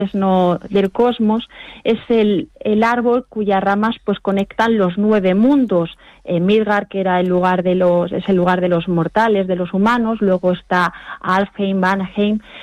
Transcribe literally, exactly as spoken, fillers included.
no, del cosmos, es el, el árbol cuyas ramas pues conectan los nueve mundos. Eh, Midgard, que era el lugar de los, es el lugar de los mortales, de los humanos, luego está Alfheim, Vanheim,